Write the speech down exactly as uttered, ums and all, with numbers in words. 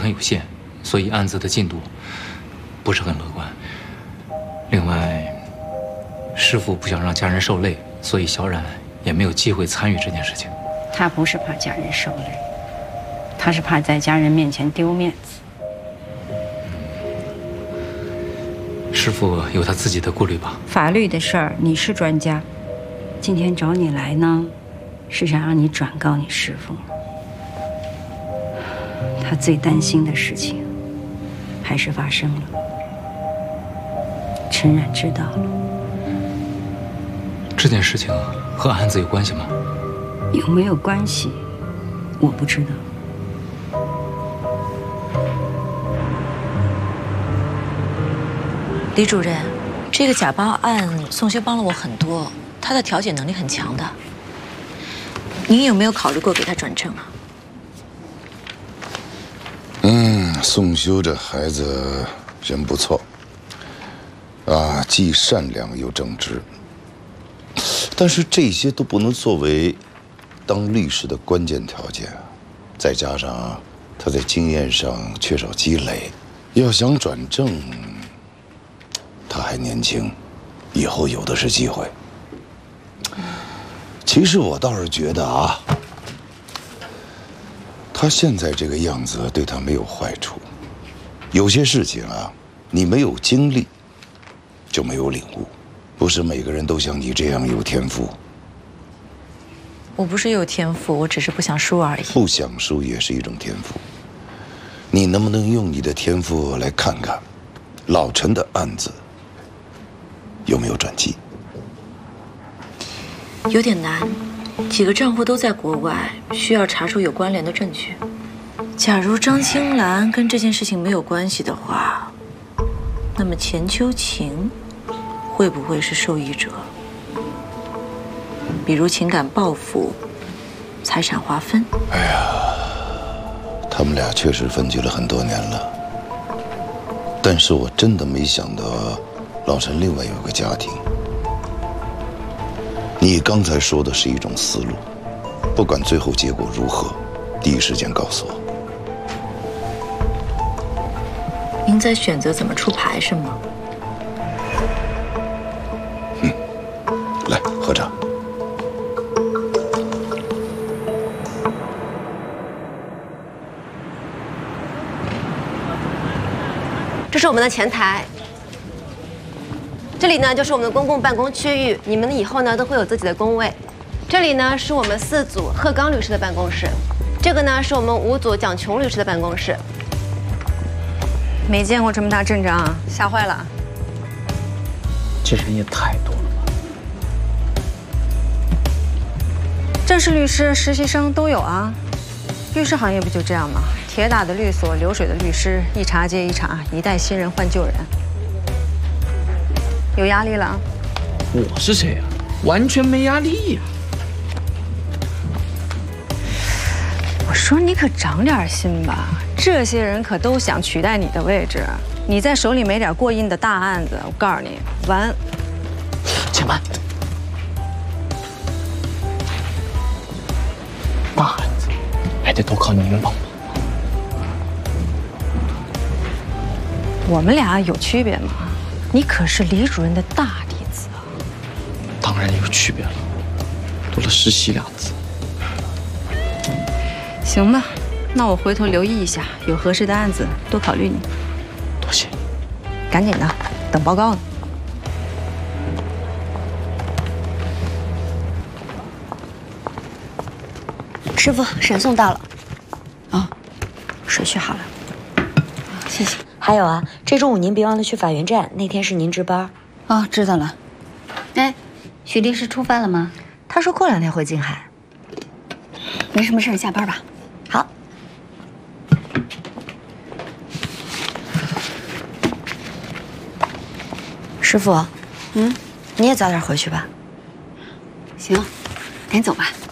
很有限，所以案子的进度不是很乐观。另外，师傅不想让家人受累，所以小冉也没有机会参与这件事情。 他不是怕家人受累，他是怕在家人面前丢面子。 师傅有他自己的顾虑吧？ 法律的事儿你是专家，今天找你来呢，是想让你转告你师傅。他最担心的事情，还是发生了。陈冉知道了。 这件事情和案子有关系吗？ 有没有关系，我不知道。 李主任，这个假包案，宋修帮了我很多，他的调解能力很强的。您有没有考虑过给他转正啊？ 嗯，宋修这孩子人不错，啊，既善良又正直。但是这些都不能作为当律师的关键条件，再加上他在经验上缺少积累，要想转正。他还年轻，以后有的是机会。其实我倒是觉得啊，他现在这个样子对他没有坏处。有些事情啊，你没有经历，就没有领悟。不是每个人都像你这样有天赋。 我不是有天赋，我只是不想输而已。 不想输也是一种天赋。你能不能用你的天赋来看看，老陈的案子有没有转机？ 有点难，几个账户都在国外，需要查出有关联的证据。假如张青兰跟这件事情没有关系的话，那么钱秋晴会不会是受益者？比如情感报复、财产划分。 哎呀，他们俩确实分居了很多年了，但是我真的没想到老陈另外有个家庭。你刚才说的是一种思路，不管最后结果如何，第一时间告诉我。 您在选择怎么出牌是吗？ 嗯，来喝茶。 这是我们的前台，这里呢就是我们的公共办公区域，你们以后呢都会有自己的工位。这里呢是我们四组贺刚律师的办公室，这个呢是我们五组蒋琼律师的办公室。 没见过这么大阵仗，吓坏了。 这人也太多了吧！ 正式律师、实习生都有啊。律师行业不就这样吗？铁打的律所，流水的律师，一茬接一茬，一代新人换旧人。有压力了啊？ 我是谁呀？完全没压力呀！ 我说你可长点心吧，这些人可都想取代你的位置。你在手里没点过硬的大案子，我告诉你，完。 且慢，大案子还得都靠你们帮忙。 我们俩有区别吗？你可是李主任的大弟子啊。 当然有区别了，多了实习俩字。 行吧，那我回头留意一下，有合适的案子多考虑你。 多谢。 赶紧的，等报告呢。 师傅，闪送到了。 哦，水续好了。谢谢。 还有啊，这中午您别忘了去法源站，那天是您值班。 哦，知道了。 哎，许律师出发了吗？他说过两天回静海。没什么事，下班吧。好。师傅，嗯，你也早点回去吧。 行，赶紧走吧。